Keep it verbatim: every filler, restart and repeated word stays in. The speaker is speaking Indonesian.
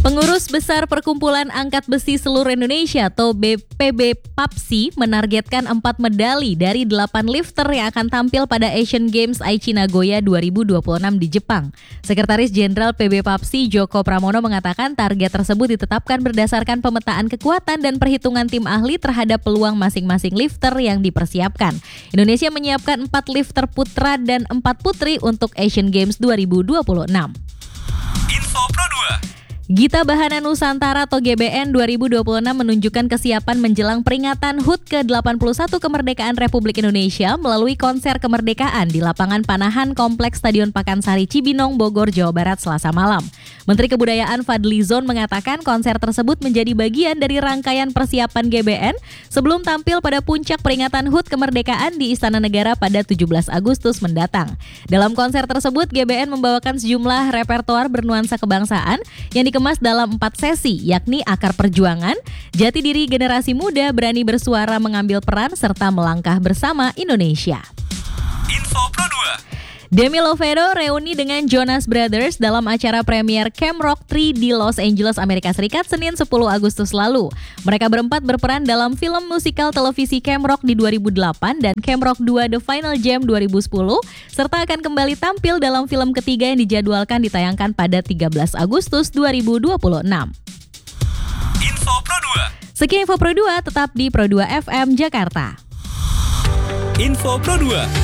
Pengurus Besar Perkumpulan Angkat Besi Seluruh Indonesia atau B P B Papsi menargetkan empat medali dari delapan lifter yang akan tampil pada Asian Games Aichi Nagoya dua ribu dua puluh enam di Jepang. Sekretaris Jenderal P B Papsi Joko Pramono mengatakan target tersebut ditetapkan berdasarkan pemetaan kekuatan dan perhitungan tim ahli terhadap peluang masing-masing lifter yang dipersiapkan. Indonesia menyiapkan empat lifter putra dan empat putri untuk Asian Games dua ribu dua puluh enam. Info Pro dua. Gita Bahana Nusantara atau G B N dua ribu dua puluh enam menunjukkan kesiapan menjelang peringatan H U T ke delapan puluh satu kemerdekaan Republik Indonesia melalui konser kemerdekaan di lapangan Panahan Kompleks Stadion Pakansari Cibinong, Bogor, Jawa Barat Selasa malam. Menteri Kebudayaan Fadlizon mengatakan konser tersebut menjadi bagian dari rangkaian persiapan G B N sebelum tampil pada puncak peringatan H U T kemerdekaan di Istana Negara pada tujuh belas Agustus mendatang. Dalam konser tersebut, G B N membawakan sejumlah repertoar bernuansa kebangsaan yang dikemas dalam empat sesi, yakni Akar Perjuangan, Jati Diri Generasi Muda, Berani Bersuara Mengambil Peran, serta Melangkah Bersama Indonesia. Info Pro dua. Demi Lovato reuni dengan Jonas Brothers dalam acara premier Camp Rock tiga di Los Angeles, Amerika Serikat, Senin sepuluh Agustus lalu. Mereka berempat berperan dalam film musikal televisi Camp Rock di dua ribu delapan dan Camp Rock dua The Final Jam dua ribu sepuluh, serta akan kembali tampil dalam film ketiga yang dijadwalkan ditayangkan pada tiga belas Agustus dua ribu dua puluh enam. Info Pro dua. Sekian Info Pro dua, tetap di Pro dua F M Jakarta. Info Pro dua.